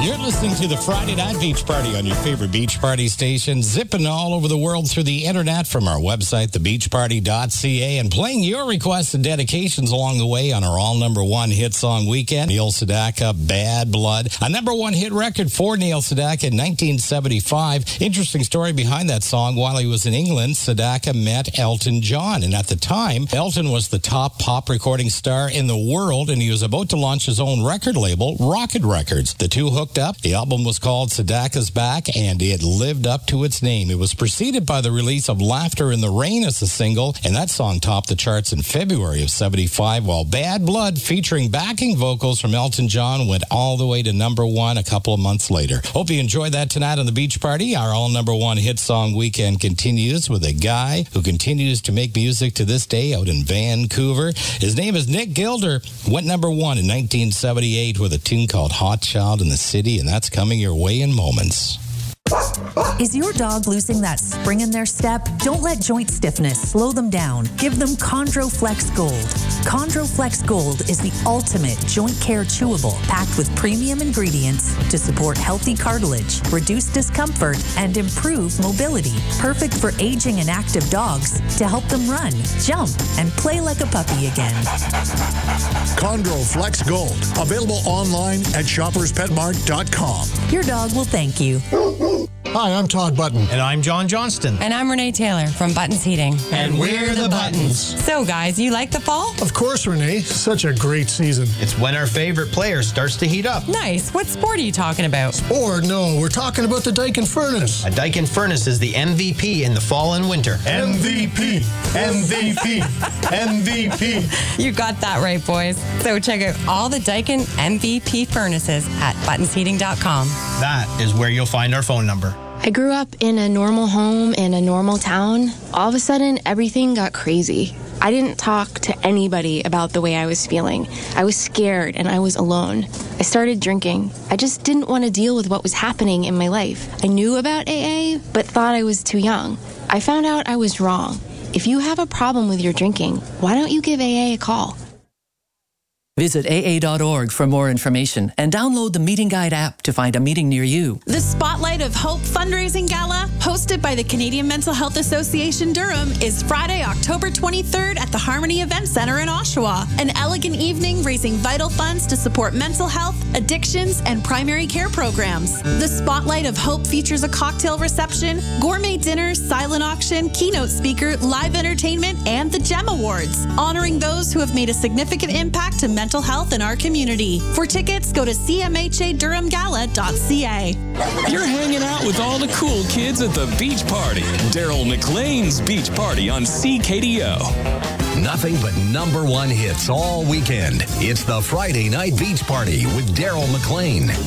You're listening to the Friday Night Beach Party on your favorite beach party station, zipping all over the world through the internet from our website, thebeachparty.ca, and playing your requests and dedications along the way on our all-number-one hit song weekend. Neil Sedaka, Bad Blood, a number-one hit record for Neil Sedaka in 1975. Interesting story behind that song. While he was in England, Sedaka met Elton John, and at the time, Elton was the top pop recording star in the world, and he was about to launch his own record label, Rocket Records. The two hooked up. The album was called Sedaka's Back, and it lived up to its name. It was preceded by the release of Laughter in the Rain as a single, and that song topped the charts in February of 75, while Bad Blood, featuring backing vocals from Elton John, went all the way to number one a couple of months later. Hope you enjoyed that tonight on the Beach Party. Our all-number-one hit song weekend continues with a guy who continues to make music to this day out in Vancouver. His name is Nick Gilder. Went number one in 1978 with a tune called Hot Child in the City, and that's coming your way in moments. Is your dog losing that spring in their step? Don't let joint stiffness slow them down. Give them ChondroFlex Gold. ChondroFlex Gold is the ultimate joint care chewable, packed with premium ingredients to support healthy cartilage, reduce discomfort, and improve mobility. Perfect for aging and active dogs to help them run, jump, and play like a puppy again. ChondroFlex Gold. Available online at shopperspetmart.com. Your dog will thank you. Hi, I'm Todd Button. And I'm John Johnston. And I'm Renee Taylor from Buttons Heating. And we're the Buttons. So, guys, you like the fall? Of course, Renee. Such a great season. It's when our favorite player starts to heat up. Nice. What sport are you talking about? Or, no, we're talking about the Daikin Furnace. A Daikin Furnace is the MVP in the fall and winter. MVP. MVP. MVP. You got that right, boys. So check out all the Daikin MVP furnaces at buttonsheating.com. That is where you'll find our phone number. I grew up in a normal home in a normal town. All of a sudden, everything got crazy. I didn't talk to anybody about the way I was feeling. I was scared and I was alone. I started drinking. I just didn't want to deal with what was happening in my life. I knew about AA, but thought I was too young. I found out I was wrong. If you have a problem with your drinking, why don't you give AA a call? Visit AA.org for more information and download the Meeting Guide app to find a meeting near you. The Spotlight of Hope fundraising gala, hosted by the Canadian Mental Health Association Durham, is Friday, October 23rd at the Harmony Event Center in Oshawa. An elegant evening raising vital funds to support mental health, addictions, and primary care programs. The Spotlight of Hope features a cocktail reception, gourmet dinner, silent auction, keynote speaker, live entertainment, and the GEM Awards, honoring those who have made a significant impact to mental health in our community. For tickets, go to cmhadurhamgala.ca. You're hanging out with all the cool kids at the Beach Party. Daryl McLean's Beach Party on CKDO. Nothing but number one hits all weekend. It's the Friday Night Beach Party with Daryl McLean.